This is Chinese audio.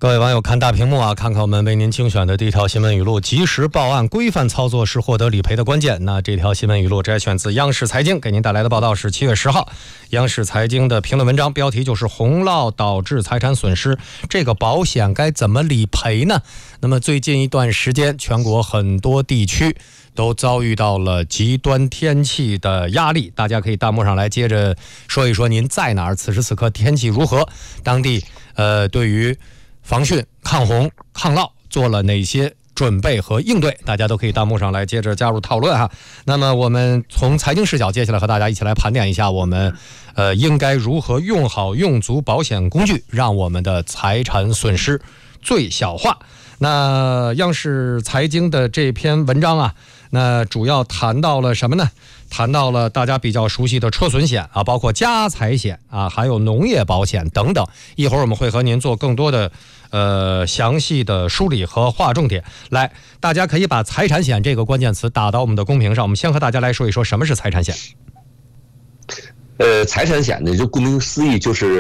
各位网友看大屏幕啊，看看我们为您精选的第一条新闻语录：及时报案，规范操作是获得理赔的关键。那这条新闻语录摘选自央视财经，给您带来的报道是7月10号，央视财经的评论文章，标题就是洪涝导致财产损失，这个保险该怎么理赔呢？那么最近一段时间，全国很多地区都遭遇到了极端天气的压力，大家可以弹幕上来接着说一说您在哪儿，此时此刻天气如何，当地对于防汛、抗洪、抗涝做了哪些准备和应对，大家都可以弹幕上来接着加入讨论哈。那么我们从财经视角接下来和大家一起来盘点一下我们应该如何用好用足保险工具，让我们的财产损失最小化。那央视财经的这篇文章啊，那主要谈到了什么呢？谈到了大家比较熟悉的车损险啊，包括家财险啊，还有农业保险等等。一会儿我们会和您做更多的详细的梳理和划重点。来，大家可以把财产险这个关键词打到我们的公屏上。我们先和大家来说一说什么是财产险。 财产险呢，就顾名思义就是